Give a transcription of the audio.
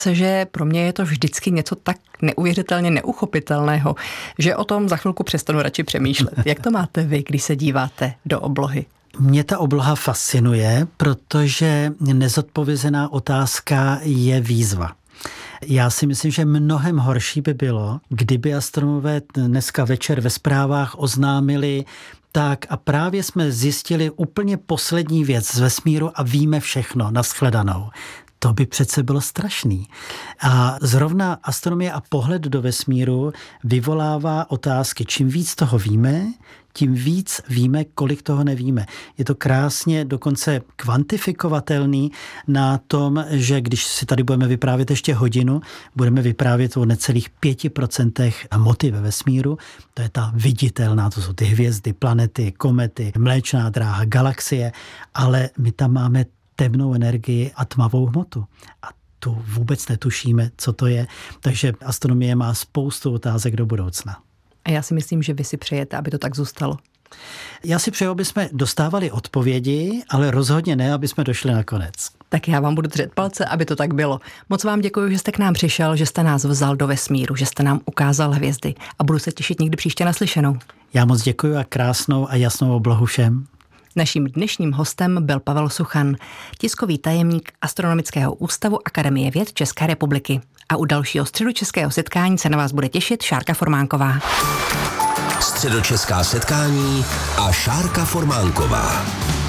že pro mě je to vždycky něco tak neuvěřitelně neuchopitelného, že o tom za chvilku přestanu radši přemýšlet. Jak to máte vy, když se díváte do oblohy? Mě ta obloha fascinuje, protože nezodpovězená otázka je výzva. Já si myslím, že mnohem horší by bylo, kdyby astronomové dneska večer ve zprávách oznámili tak a právě jsme zjistili úplně poslední věc z vesmíru a víme všechno, nashledanou. To by přece bylo strašný. A zrovna astronomie a pohled do vesmíru vyvolává otázky. Čím víc toho víme, tím víc víme, kolik toho nevíme. Je to krásně dokonce kvantifikovatelný na tom, že když si tady budeme vyprávět ještě hodinu, budeme vyprávět o necelých 5% hmoty ve vesmíru. To je ta viditelná, to jsou ty hvězdy, planety, komety, Mléčná dráha, galaxie, ale my tam máme temnou energii a tmavou hmotu. A tu vůbec netušíme, co to je. Takže astronomie má spoustu otázek do budoucna. A já si myslím, že vy si přejete, aby to tak zůstalo. Já si přeju, aby jsme dostávali odpovědi, ale rozhodně ne, aby jsme došli na konec. Tak já vám budu držet palce, aby to tak bylo. Moc vám děkuji, že jste k nám přišel, že jste nás vzal do vesmíru, že jste nám ukázal hvězdy a budu se těšit někdy příště naslyšenou. Já moc děkuji a krásnou a jasnou oblohu všem. Naším dnešním hostem byl Pavel Suchan, tiskový tajemník Astronomického ústavu Akademie věd České republiky. A u dalšího středočeského setkání se na vás bude těšit Šárka Formánková. Středočeská setkání a Šárka Formánková.